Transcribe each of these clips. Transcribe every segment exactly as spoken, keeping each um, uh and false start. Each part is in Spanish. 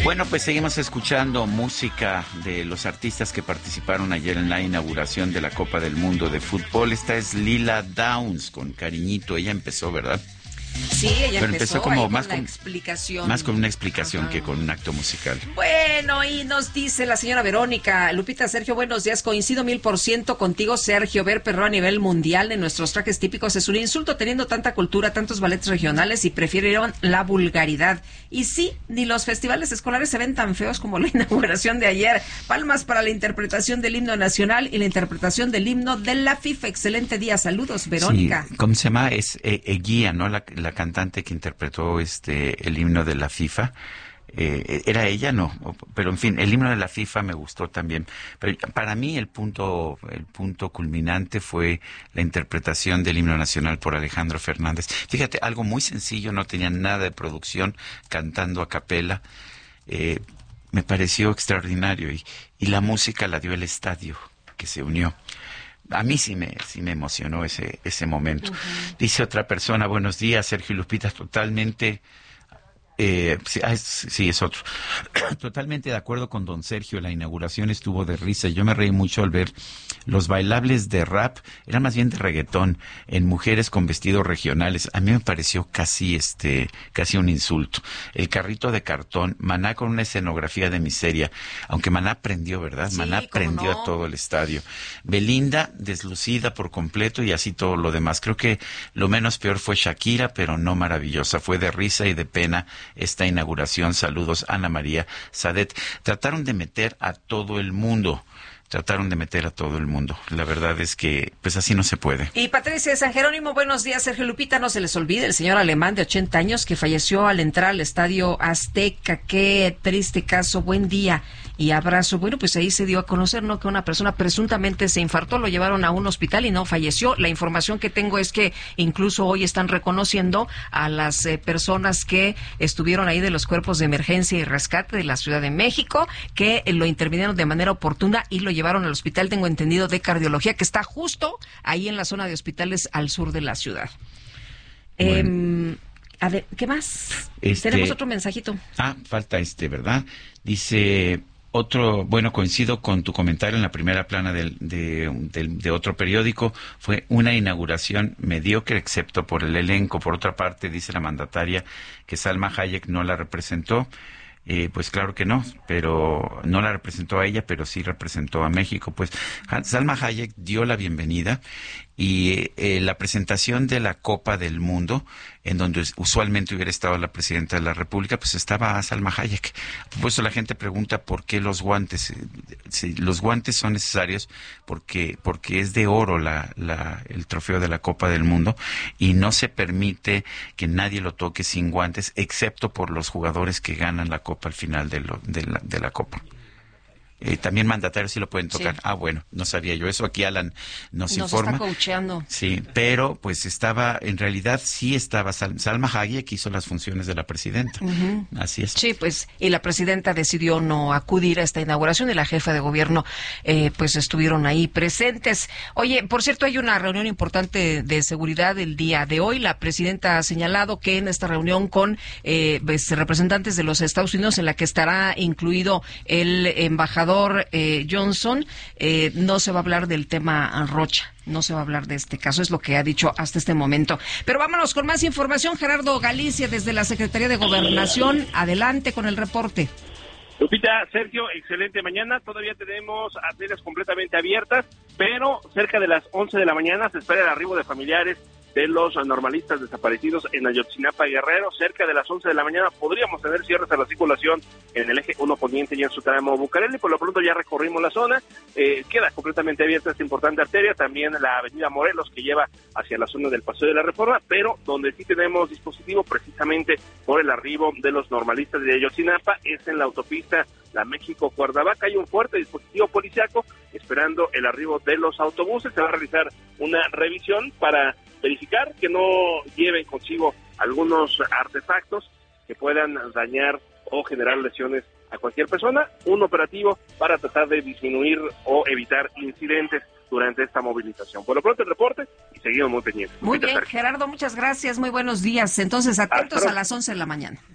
Bueno, pues seguimos escuchando música de los artistas que participaron ayer en la inauguración de la Copa del Mundo de Fútbol. Esta es Lila Downs con Cariñito. Ella empezó, ¿verdad? Sí, ella Pero empezó, empezó como con más la con, explicación. Más con una explicación Ajá. que con un acto musical. Bueno, y nos dice la señora Verónica, Lupita, Sergio, buenos días, coincido mil por ciento contigo, Sergio, ver perro a nivel mundial en nuestros trajes típicos es un insulto teniendo tanta cultura, tantos ballets regionales y prefirieron la vulgaridad. Y sí, ni los festivales escolares se ven tan feos como la inauguración de ayer. Palmas para la interpretación del himno nacional y la interpretación del himno de la FIFA. Excelente día, saludos, Verónica. Sí, ¿cómo se llama? Es eh, Eguía, ¿no? La, la cantante que interpretó este el himno de la FIFA. Eh, ¿Era ella? No. Pero, en fin, el himno de la FIFA me gustó también. Pero para mí el punto el punto culminante fue la interpretación del himno nacional por Alejandro Fernández. Fíjate, algo muy sencillo, no tenía nada de producción, cantando a capela. Eh, me pareció extraordinario. Y, y la música la dio el estadio, que se unió. A mí sí me, sí me emocionó ese, ese momento. Uh-huh. Dice otra persona, buenos días, Sergio y Lupita, totalmente... Eh, sí, ah, es, sí, es otro. Totalmente de acuerdo con don Sergio, la inauguración estuvo de risa. Yo me reí mucho al ver los bailables de rap, eran más bien de reggaetón, en mujeres con vestidos regionales. A mí me pareció casi este, casi un insulto. El carrito de cartón, Maná con una escenografía de miseria, aunque Maná prendió, ¿verdad? Sí, Maná prendió no. a todo el estadio. Belinda, deslucida por completo y así todo lo demás. Creo que lo menos peor fue Shakira, pero no maravillosa. Fue de risa y de pena esta inauguración. Saludos, Ana María Sadet. Trataron de meter a todo el mundo. Trataron de meter a todo el mundo. La verdad es que, pues así no se puede. Y Patricia de San Jerónimo, buenos días, Sergio Lupita. No se les olvide el señor alemán de ochenta años que falleció al entrar al Estadio Azteca. Qué triste caso. Buen día y abrazo. Bueno, pues ahí se dio a conocer, ¿no?, que una persona presuntamente se infartó, lo llevaron a un hospital y no falleció. La información que tengo es que incluso hoy están reconociendo a las eh, personas que estuvieron ahí de los cuerpos de emergencia y rescate de la Ciudad de México, que eh, lo intervinieron de manera oportuna y lo llevaron al hospital, tengo entendido, de cardiología, que está justo ahí en la zona de hospitales al sur de la ciudad. Bueno. Eh, a ver, ¿qué más? Este, Tenemos otro mensajito. Ah, falta este, ¿verdad? Dice... Otro, bueno, coincido con tu comentario en la primera plana del, de, de, de otro periódico. Fue una inauguración mediocre, excepto por el elenco. Por otra parte, dice la mandataria que Salma Hayek no la representó. Eh, pues claro que no, pero no la representó a ella, pero sí representó a México. Pues Salma Hayek dio la bienvenida y eh, la presentación de la Copa del Mundo, en donde usualmente hubiera estado la presidenta de la República, pues estaba Salma Hayek. Por eso la gente pregunta por qué los guantes. Si los guantes son necesarios porque porque es de oro la, la el trofeo de la Copa del Mundo y no se permite que nadie lo toque sin guantes, excepto por los jugadores que ganan la Copa al final de, lo, de, la, de la Copa. Eh, también mandatarios sí lo pueden tocar. Sí. Ah, bueno, no sabía yo eso. Aquí Alan nos, nos informa. Nos está coacheando. Sí, pero pues estaba, en realidad sí estaba Sal, Salma Hayek hizo las funciones de la presidenta. Uh-huh. Así es. Sí, pues, y la presidenta decidió no acudir a esta inauguración y la jefa de gobierno eh, pues estuvieron ahí presentes. Oye, por cierto, hay una reunión importante de seguridad el día de hoy. La presidenta ha señalado que en esta reunión con eh, pues, representantes de los Estados Unidos, en la que estará incluido el embajador Eh, Johnson, eh, no se va a hablar del tema Rocha, no se va a hablar de este caso, es lo que ha dicho hasta este momento. Pero vámonos con más información. Gerardo Galicia, desde la Secretaría de Gobernación, adelante con el reporte. Lupita, Sergio, excelente mañana. Todavía tenemos arterias completamente abiertas, pero cerca de las once de la mañana se espera el arribo de familiares de los normalistas desaparecidos en Ayotzinapa, Guerrero. Cerca de las once de la mañana podríamos tener cierres a la circulación en el eje uno poniente y en su tramo Bucareli. Por lo pronto ya recorrimos la zona, eh, queda completamente abierta esta importante arteria, también la avenida Morelos que lleva hacia la zona del Paseo de la Reforma, pero donde sí tenemos dispositivo precisamente por el arribo de los normalistas de Ayotzinapa es en la autopista La México-Cuernavaca. Hay un fuerte dispositivo policiaco esperando el arribo de los autobuses. Se va a realizar una revisión para verificar que no lleven consigo algunos artefactos que puedan dañar o generar lesiones a cualquier persona. Un operativo para tratar de disminuir o evitar incidentes durante esta movilización. Por lo pronto el reporte y seguimos muy pendientes. Muy bien, Gerardo, muchas gracias, muy buenos días. Entonces, atentos a las once de la mañana.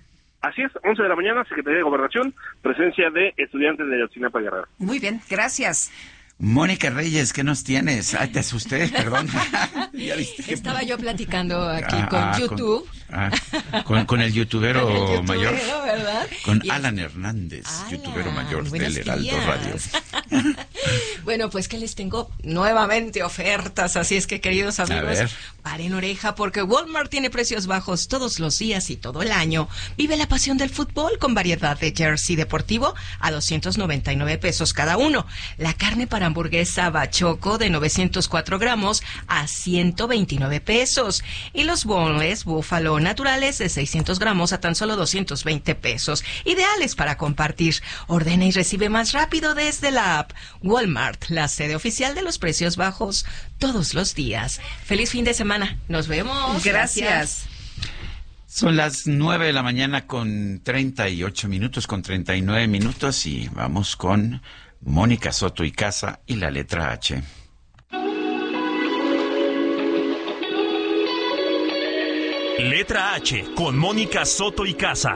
Así es, once de la mañana, Secretaría de Gobernación, presencia de estudiantes de Ayotzinapa, Guerrero. Muy bien, gracias. Mónica Reyes, ¿qué nos tienes? Ay, te asusté, perdón. ¿Ya viste que... Estaba yo platicando aquí ah, con ah, YouTube. Con, ah, con, con el youtubero, con el youtubero mayor. ¿verdad? Con y Alan es... Hernández, Alan, youtubero mayor del Heraldo días. Radio. Bueno, pues que les tengo nuevamente ofertas, así es que, queridos amigos, paren oreja porque Walmart tiene precios bajos todos los días y todo el año. Vive la pasión del fútbol con variedad de jersey deportivo a doscientos noventa y nueve pesos cada uno. La carne para hamburguesa Bachoco de novecientos cuatro gramos a ciento veintinueve pesos. Y los boneless búfalo naturales de seiscientos gramos a tan solo doscientos veinte pesos. Ideales para compartir. Ordena y recibe más rápido desde la app. Walmart, la sede oficial de los precios bajos todos los días. Feliz fin de semana. Nos vemos. Gracias. Gracias. Son las nueve de la mañana con treinta y ocho minutos, con treinta y nueve minutos y vamos con Mónica Soto y Casa y la letra H. Letra H con Mónica Soto y Casa.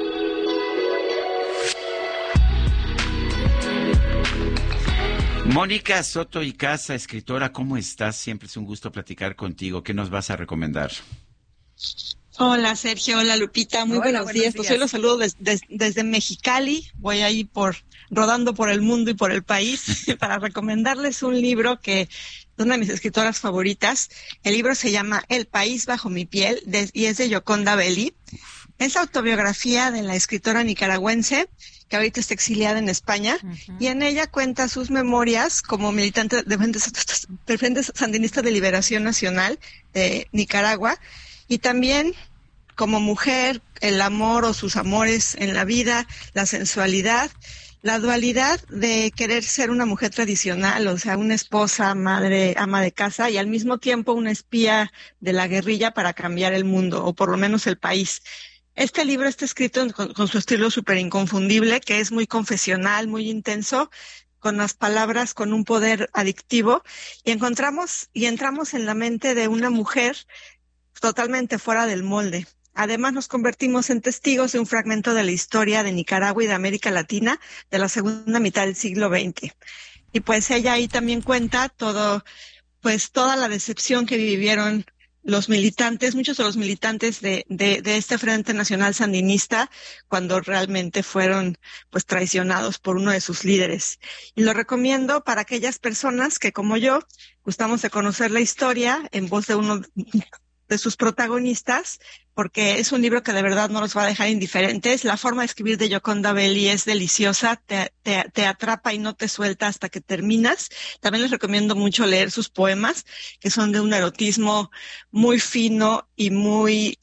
Mónica Soto y Casa, escritora, ¿cómo estás? Siempre es un gusto platicar contigo. ¿Qué nos vas a recomendar? Hola Sergio, hola Lupita, muy hola, buenos, buenos días. días. Pues hoy los saludo des, des, desde Mexicali, voy ahí por rodando por el mundo y por el país para recomendarles un libro que es una de mis escritoras favoritas. El libro se llama El país bajo mi piel de, y es de Gioconda Belli. Es autobiografía de la escritora nicaragüense que ahorita está exiliada en España, uh-huh. y en ella cuenta sus memorias como militante de Frente, de Frente Sandinista de Liberación Nacional de Nicaragua, y también como mujer, el amor o sus amores en la vida, la sensualidad, la dualidad de querer ser una mujer tradicional, o sea, una esposa, madre, ama de casa, y al mismo tiempo una espía de la guerrilla para cambiar el mundo, o por lo menos el país. Este libro está escrito con, con su estilo súper inconfundible, que es muy confesional, muy intenso, con las palabras con un poder adictivo, y encontramos y entramos en la mente de una mujer totalmente fuera del molde. Además, nos convertimos en testigos de un fragmento de la historia de Nicaragua y de América Latina de la segunda mitad del siglo veinte. Y pues ella ahí también cuenta todo, pues toda la decepción que vivieron los militantes, muchos de los militantes de, de, de este Frente Nacional Sandinista, cuando realmente fueron pues traicionados por uno de sus líderes. Y lo recomiendo para aquellas personas que, como yo, gustamos de conocer la historia en voz de uno de sus protagonistas, porque es un libro que de verdad no los va a dejar indiferentes. La forma de escribir de Gioconda Belli es deliciosa, te, te, te atrapa y no te suelta hasta que terminas. También les recomiendo mucho leer sus poemas, que son de un erotismo muy fino y muy...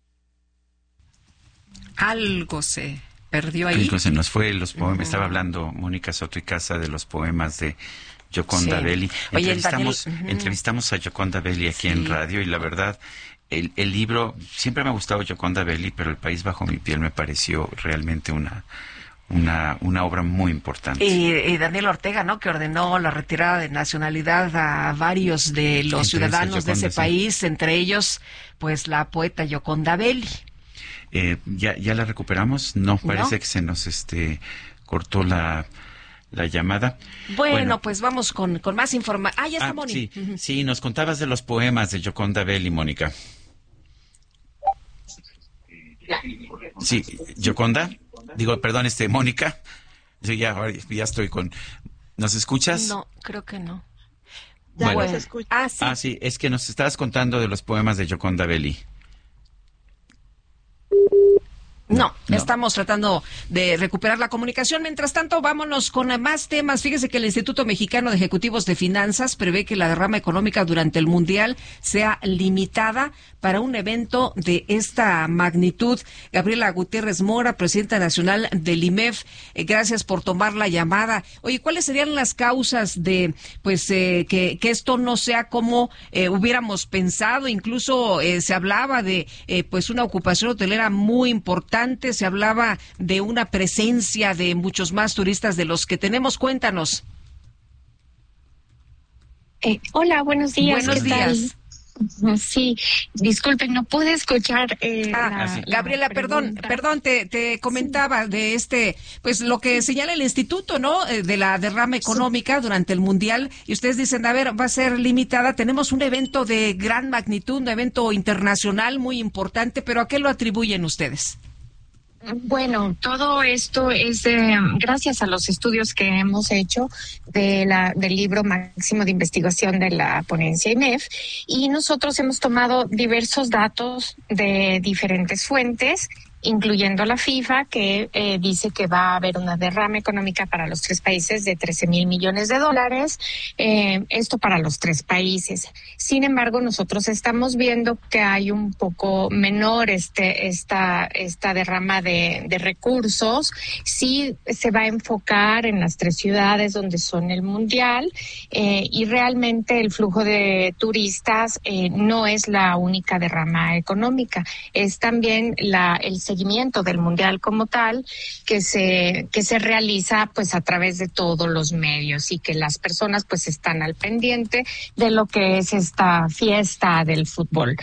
Algo se perdió ahí. Algo se nos fue, los poemas. Uh-huh. Estaba hablando Mónica Soto y Casa de los poemas de Gioconda sí. Belli. Oye, entrevistamos, Daniel, uh-huh. entrevistamos a Gioconda Belli aquí sí. en radio y la verdad, el, el libro, siempre me ha gustado Gioconda Belli, pero El país bajo mi piel me pareció realmente una una una obra muy importante. Y, y Daniel Ortega, ¿no? Que ordenó la retirada de nacionalidad a varios de los entre ciudadanos Gioconda, de ese sí. país, entre ellos, pues la poeta Gioconda Belli. Eh, ¿ya, ¿Ya la recuperamos? No, parece ¿No? que se nos este cortó la... la llamada. Bueno, bueno, pues vamos con, con más información. Ah, ya está, ah, Moni. Sí, uh-huh. sí, nos contabas de los poemas de Gioconda Belli, Mónica. Sí, Gioconda. Digo, perdón, este, Mónica. Sí, ya, ya estoy con... ¿Nos escuchas? No, creo que no. Ya bueno. nos escucha. Ah, sí. Ah, sí, es que nos estabas contando de los poemas de Gioconda Belli. No, no, estamos tratando de recuperar la comunicación. Mientras tanto, vámonos con más temas. Fíjese que el Instituto Mexicano de Ejecutivos de Finanzas prevé que la derrama económica durante el Mundial sea limitada para un evento de esta magnitud. Gabriela Gutiérrez Mora, presidenta nacional del I M E F, eh, gracias por tomar la llamada. Oye, ¿cuáles serían las causas de pues eh, que, que esto no sea como eh, hubiéramos pensado? Incluso eh, se hablaba de eh, pues una ocupación hotelera muy importante. Se hablaba de una presencia de muchos más turistas de los que tenemos. Cuéntanos. Eh, hola, buenos días. Buenos ¿qué días. tal? Sí, disculpen, no pude escuchar. Eh, ah, la, sí. Gabriela, la perdón, perdón, te, te comentaba sí. de este, pues lo que señala el instituto, ¿no? De la derrama económica sí. durante el mundial, y ustedes dicen, a ver, va a ser limitada. Tenemos un evento de gran magnitud, un evento internacional muy importante, pero ¿a qué lo atribuyen ustedes? Bueno, todo esto es eh, gracias a los estudios que hemos hecho de la, del libro máximo de investigación de la ponencia I N E F, y nosotros hemos tomado diversos datos de diferentes fuentes, incluyendo la FIFA, que eh, dice que va a haber una derrama económica para los tres países de trece mil millones de dólares, eh, esto para los tres países. Sin embargo, nosotros estamos viendo que hay un poco menor este esta esta derrama de, de recursos. Sí se va a enfocar en las tres ciudades donde son el mundial, eh, y realmente el flujo de turistas eh, no es la única derrama económica, es también la el seguimiento del mundial como tal que se que se realiza pues a través de todos los medios, y que las personas pues están al pendiente de lo que es esta fiesta del fútbol.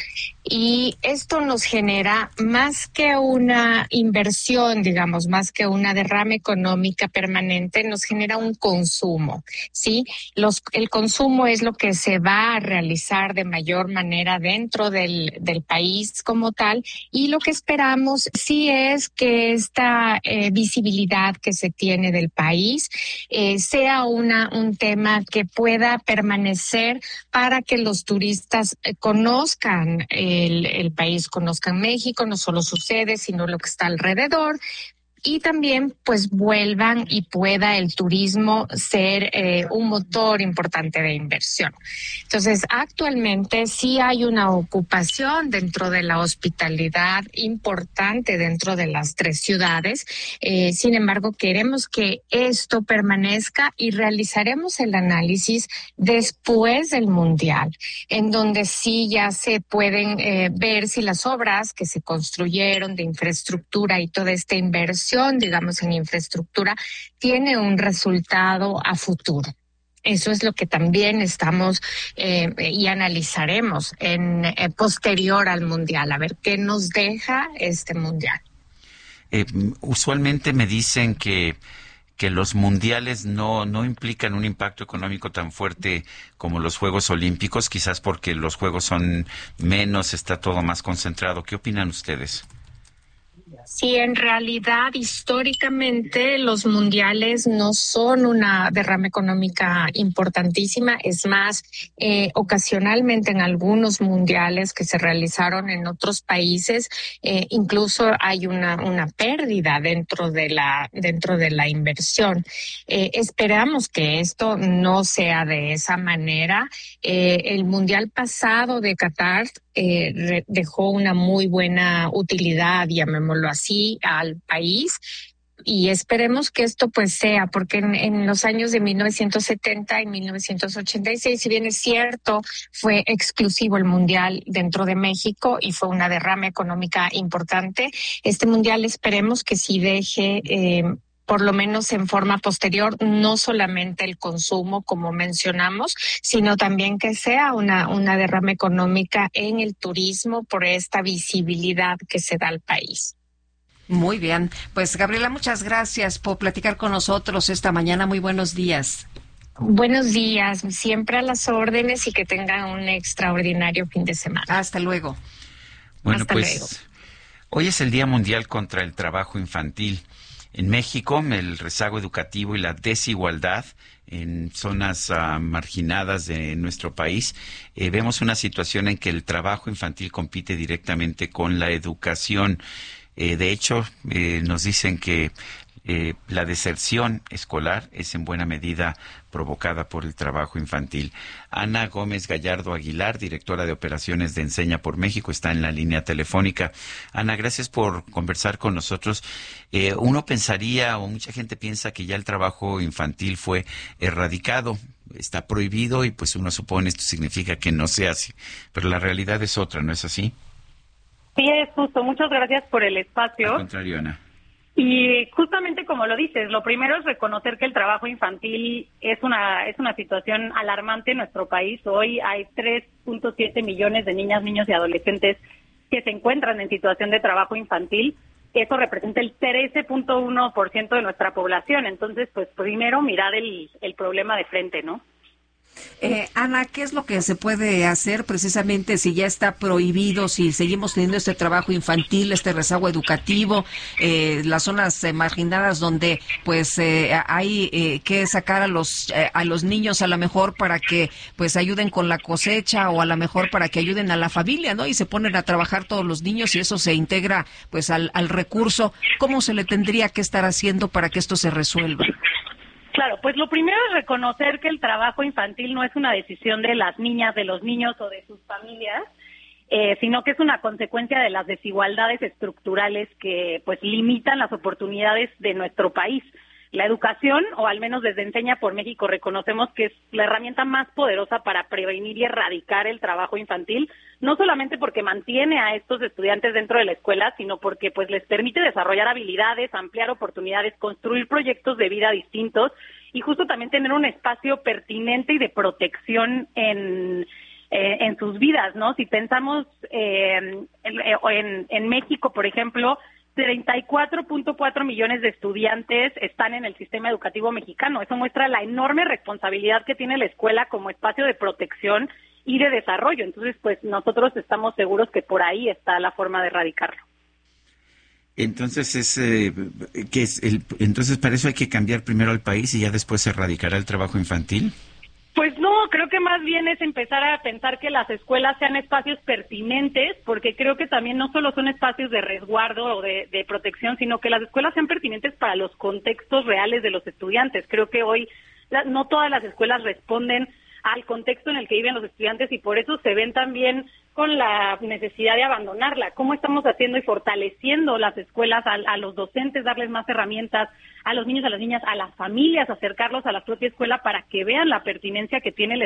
Y esto nos genera más que una inversión, digamos, más que una derrama económica permanente, nos genera un consumo, ¿sí? Los, el consumo es lo que se va a realizar de mayor manera dentro del, del país como tal, y lo que esperamos sí es que esta eh, visibilidad que se tiene del país eh, sea una un tema que pueda permanecer para que los turistas eh, conozcan el, el país, conozcan México, no solo su sede, sino lo que está alrededor. Y también pues vuelvan y pueda el turismo ser eh, un motor importante de inversión. Entonces, actualmente sí hay una ocupación dentro de la hospitalidad importante dentro de las tres ciudades. Eh, sin embargo, queremos que esto permanezca y realizaremos el análisis después del Mundial, en donde sí ya se pueden eh, ver si las obras que se construyeron de infraestructura y toda esta inversión digamos, en infraestructura, tiene un resultado a futuro. Eso es lo que también estamos eh, y analizaremos en eh, posterior al Mundial, a ver qué nos deja este Mundial. Eh, usualmente me dicen que que los mundiales no no implican un impacto económico tan fuerte como los Juegos Olímpicos, quizás porque los Juegos son menos, está todo más concentrado. ¿Qué opinan ustedes? Sí, en realidad, históricamente, los mundiales no son una derrama económica importantísima. Es más, eh, ocasionalmente en algunos mundiales que se realizaron en otros países, eh, incluso hay una, una pérdida dentro de la, dentro de la inversión. Eh, esperamos que esto no sea de esa manera. Eh, el mundial pasado de Qatar eh, re- dejó una muy buena utilidad, llamémoslo así, al país, y esperemos que esto pues sea, porque en, en los años de mil novecientos setenta y mil novecientos ochenta y seis, si bien es cierto, fue exclusivo el mundial dentro de México y fue una derrama económica importante, este mundial esperemos que sí deje eh, por lo menos en forma posterior, no solamente el consumo, como mencionamos, sino también que sea una, una derrama económica en el turismo por esta visibilidad que se da al país. Muy bien. Pues, Gabriela, muchas gracias por platicar con nosotros esta mañana. Muy buenos días. Buenos días, siempre a las órdenes y que tengan un extraordinario fin de semana. Hasta luego. Bueno, Hasta pues luego. Hoy es el Día Mundial contra el Trabajo Infantil. En México, el rezago educativo y la desigualdad en zonas uh, marginadas de nuestro país, eh, vemos una situación en que el trabajo infantil compite directamente con la educación. Eh, de hecho, eh, nos dicen que eh, la deserción escolar es en buena medida provocada por el trabajo infantil. Ana Gómez Gallardo Aguilar, directora de operaciones de Enseña por México, está en la línea telefónica. Ana, gracias por conversar con nosotros. Eh, uno pensaría, o mucha gente piensa, que ya el trabajo infantil fue erradicado, está prohibido, y pues uno supone esto significa que no se hace, pero la realidad es otra, ¿no es así? Sí, es justo. Muchas gracias por el espacio. Al contrario, Ana. Y justamente como lo dices, lo primero es reconocer que el trabajo infantil es una es una situación alarmante en nuestro país. Hoy hay tres punto siete millones de niñas, niños y adolescentes que se encuentran en situación de trabajo infantil. Eso representa el trece punto uno por ciento de nuestra población. Entonces, pues primero mirar el, el problema de frente, ¿no? Eh, Ana, ¿qué es lo que se puede hacer precisamente si ya está prohibido, si seguimos teniendo este trabajo infantil, este rezago educativo, eh, las zonas eh, marginadas donde pues eh, hay eh, que sacar a los eh, a los niños a lo mejor para que pues ayuden con la cosecha o a lo mejor para que ayuden a la familia, ¿no? Y se ponen a trabajar todos los niños y eso se integra pues al, al recurso. ¿Cómo se le tendría que estar haciendo para que esto se resuelva? Claro, pues lo primero es reconocer que el trabajo infantil no es una decisión de las niñas, de los niños o de sus familias, eh, sino que es una consecuencia de las desigualdades estructurales que pues limitan las oportunidades de nuestro país. La educación, o al menos desde Enseña por México, reconocemos que es la herramienta más poderosa para prevenir y erradicar el trabajo infantil, no solamente porque mantiene a estos estudiantes dentro de la escuela, sino porque pues les permite desarrollar habilidades, ampliar oportunidades, construir proyectos de vida distintos y justo también tener un espacio pertinente y de protección en eh, en sus vidas, ¿no? Si pensamos eh, en, en, en México, por ejemplo, treinta y cuatro punto cuatro millones de estudiantes están en el sistema educativo mexicano. Eso muestra la enorme responsabilidad que tiene la escuela como espacio de protección y de desarrollo. Entonces, pues nosotros estamos seguros que por ahí está la forma de erradicarlo. Entonces, es, eh, ¿qué es el, entonces para eso hay que cambiar primero al país y ya después se erradicará el trabajo infantil. Pues no, creo que más bien es empezar a pensar que las escuelas sean espacios pertinentes, porque creo que también no solo son espacios de resguardo o de, de protección, sino que las escuelas sean pertinentes para los contextos reales de los estudiantes. Creo que hoy la, no todas las escuelas responden al contexto en el que viven los estudiantes y por eso se ven también con la necesidad de abandonarla. ¿Cómo estamos haciendo y fortaleciendo las escuelas a, a los docentes, darles más herramientas, a los niños, a las niñas, a las familias, acercarlos a la propia escuela para que vean la pertinencia que tiene la